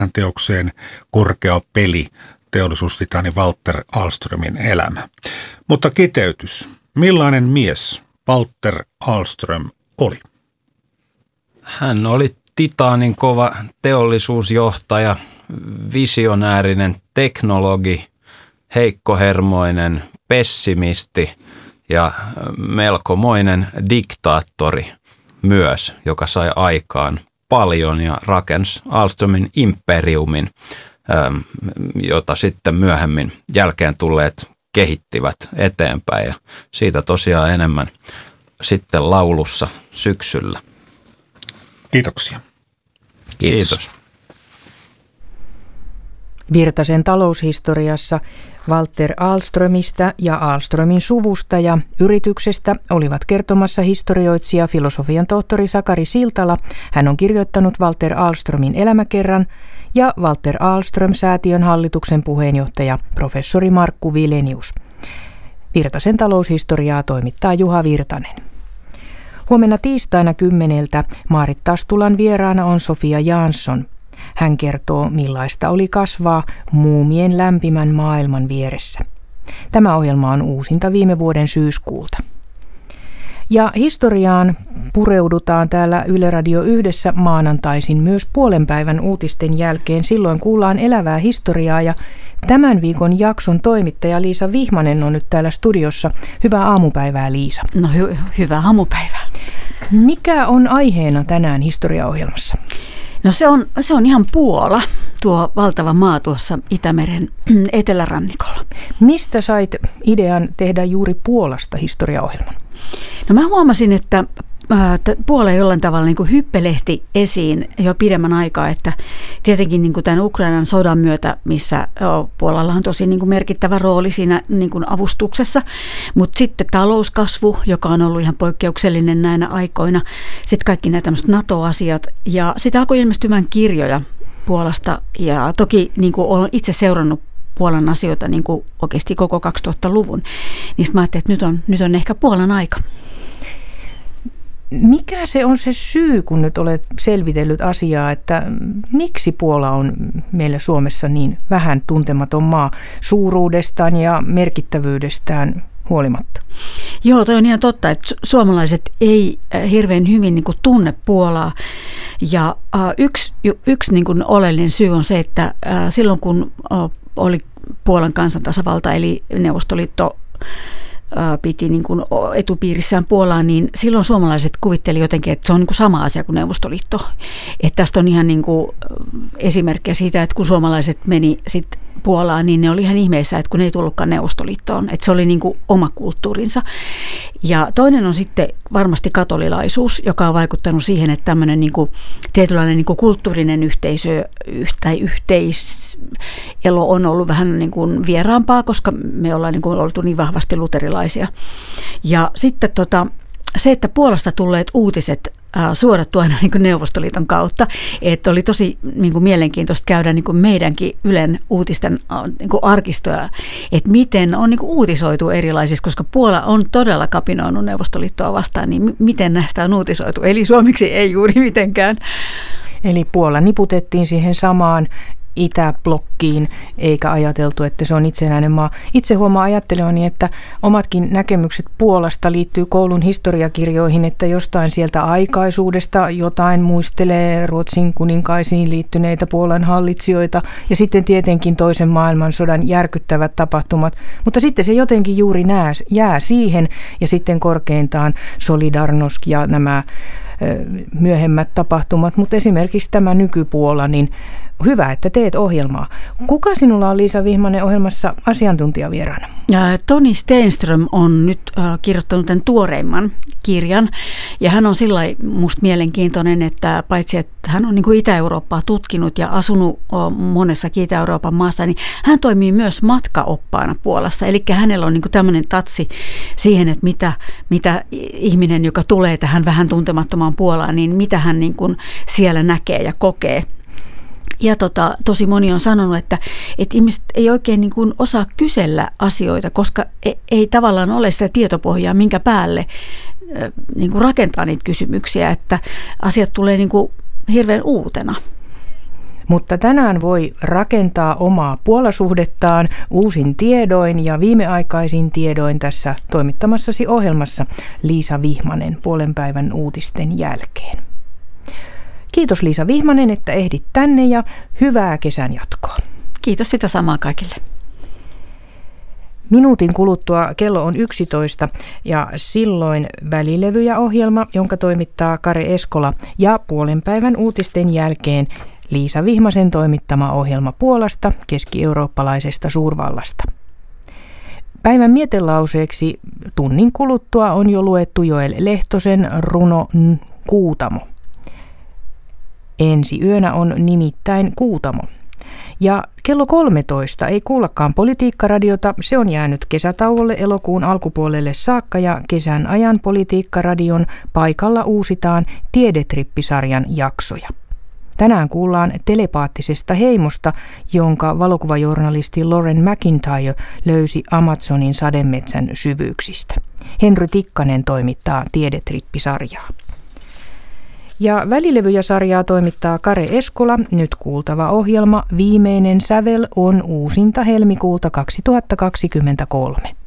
teokseen Korkea peli, teollisuustitaani Walter Ahlströmin elämä. Mutta kiteytys. Millainen mies Walter Ahlström oli? Hän oli titaanin kova teollisuusjohtaja, visionäärinen teknologi, heikkohermoinen pessimisti ja melkomoinen diktaattori myös, joka sai aikaan paljon ja rakensi Ahlströmin imperiumin, jota sitten myöhemmin jälkeen tulleet kehittivät eteenpäin ja siitä tosiaan enemmän sitten laulussa syksyllä. Kiitoksia. Kiitos. Virtasen taloushistoriassa Walter Ahlströmistä ja Ahlströmin suvusta ja yrityksestä olivat kertomassa historioitsija filosofian tohtori Sakari Siltala. Hän on kirjoittanut Walter Ahlströmin elämäkerran ja Walter Ahlström-säätiön hallituksen puheenjohtaja professori Markku Vilenius. Virtasen taloushistoriaa toimittaa Juha Virtanen. Huomenna tiistaina 10 Maarit Tastulan vieraana on Sofia Jansson. Hän kertoo, millaista oli kasvaa muumien lämpimän maailman vieressä. Tämä ohjelma on uusinta viime vuoden syyskuulta. Ja historiaan pureudutaan täällä Yle Radio 1 maanantaisin myös puolen päivän uutisten jälkeen. Silloin kuullaan elävää historiaa ja tämän viikon jakson toimittaja Liisa Vihmanen on nyt täällä studiossa. Hyvää aamupäivää, Liisa. No hyvää aamupäivää. Mikä on aiheena tänään historiaohjelmassa? No se on ihan Puola, tuo valtava maa tuossa Itämeren etelärannikolla. Mistä sait idean tehdä juuri Puolasta historiaohjelman? No mä huomasin, että Puola jollain tavalla niin kuin hyppelehti esiin jo pidemmän aikaa, että tietenkin niin kuin tämän Ukrainan sodan myötä, missä Puolalla on tosi niin kuin merkittävä rooli siinä niin kuin avustuksessa, mutta sitten talouskasvu, joka on ollut ihan poikkeuksellinen näinä aikoina, sitten kaikki nämä tämmöiset NATO-asiat ja sitten alkoi ilmestymään kirjoja Puolasta ja toki niin kuin olen itse seurannut Puolan asioita niin kuin oikeasti koko 2000-luvun, niin mä ajattelin, että nyt on ehkä Puolan aika. Mikä se on se syy, kun nyt olet selvitellyt asiaa, että miksi Puola on meillä Suomessa niin vähän tuntematon maa suuruudestaan ja merkittävyydestään huolimatta? Joo, toi on ihan totta, että suomalaiset ei hirveän hyvin niin kuin tunne Puolaa. Ja yksi niin kuin oleellinen syy on se, että silloin kun oli Puolan kansantasavalta eli Neuvostoliitto piti niin kuin etupiirissään Puolaa, niin silloin suomalaiset kuvitteli jotenkin, että se on niin kuin sama asia kuin Neuvostoliitto. Että tästä on ihan niin kuin esimerkkejä siitä, että kun suomalaiset meni sitten Puolaan, niin ne oli ihan ihmeessä, että kun ne ei tullutkaan Neuvostoliittoon. Että se oli niin kuin oma kulttuurinsa. Ja toinen on sitten varmasti katolilaisuus, joka on vaikuttanut siihen, että tämmöinen niin kuin tietynlainen niin kuin kulttuurinen yhteisö tai yhteiselo on ollut vähän niin kuin vieraampaa, koska me ollaan niin kuin oltu niin vahvasti luterilaisia. Ja sitten se, että Puolasta tulleet uutiset suodattu aina niin kuin Neuvostoliiton kautta, että oli tosi niin kuin mielenkiintoista käydä niin kuin meidänkin Ylen uutisten niin kuin arkistoja, että miten on niin kuin uutisoitu erilaisissa, koska Puola on todella kapinoinut Neuvostoliittoa vastaan, niin miten näistä on uutisoitu, eli suomeksi ei juuri mitenkään. Eli Puola niputettiin siihen samaan itäblokkiin, eikä ajateltu, että se on itsenäinen maa. Itse huomaa ajattelevani, että omatkin näkemykset Puolasta liittyy koulun historiakirjoihin, että jostain sieltä aikaisuudesta jotain muistelee Ruotsin kuninkaisiin liittyneitä Puolan hallitsijoita ja sitten tietenkin toisen maailmansodan järkyttävät tapahtumat, mutta sitten se jotenkin juuri jää siihen ja sitten korkeintaan Solidarnosc ja nämä myöhemmät tapahtumat, mutta esimerkiksi tämä nykypuola, niin hyvä, että teet ohjelmaa. Kuka sinulla on, Liisa Vihmanen, ohjelmassa asiantuntijavieraana? Toni Stenström on nyt kirjoittanut tämän tuoreimman kirjan. Ja hän on sillä musta mielenkiintoinen, että paitsi että hän on niin kuin Itä-Eurooppaa tutkinut ja asunut monessakin Itä-Euroopan maassa, niin hän toimii myös matkaoppaana Puolassa. Eli hänellä on niin kuin tämmöinen tatsi siihen, että mitä ihminen, joka tulee tähän vähän tuntemattomaan Puolaan, niin mitä hän niin kuin siellä näkee ja kokee. Ja tosi moni on sanonut, että ihmiset ei oikein niin kuin osaa kysellä asioita, koska ei tavallaan ole sitä tietopohjaa, minkä päälle niin kuin rakentaa niitä kysymyksiä, että asiat tulee niin kuin hirveän uutena. Mutta tänään voi rakentaa omaa puolasuhdettaan uusin tiedoin ja viimeaikaisin tiedoin tässä toimittamassasi ohjelmassa Liisa Vihmanen puolen päivän uutisten jälkeen. Kiitos Liisa Vihmanen, että ehdit tänne ja hyvää kesän jatkoa. Kiitos sitä samaa kaikille. Minuutin kuluttua kello on 11 ja silloin Välilevyjä-ohjelma, jonka toimittaa Kare Eskola, ja puolen päivän uutisten jälkeen Liisa Vihmasen toimittama ohjelma Puolasta, keski-eurooppalaisesta suurvallasta. Päivän mietelauseeksi tunnin kuluttua on jo luettu Joel Lehtosen runo Kuutamo. Ensi yönä on nimittäin Kuutamo. Ja kello 13 ei kuullakaan Politiikkaradiota, se on jäänyt kesätauolle elokuun alkupuolelle saakka ja kesän ajan Politiikkaradion paikalla uusitaan Tiedetrippisarjan jaksoja. Tänään kuullaan telepaattisesta heimosta, jonka valokuvajournalisti Lauren McIntyre löysi Amazonin sademetsän syvyyksistä. Henry Tikkanen toimittaa Tiedetrippisarjaa. Ja Välilevyjä-sarjaa toimittaa Kare Eskola. Nyt kuultava ohjelma Viimeinen sävel on uusinta helmikuulta 2023.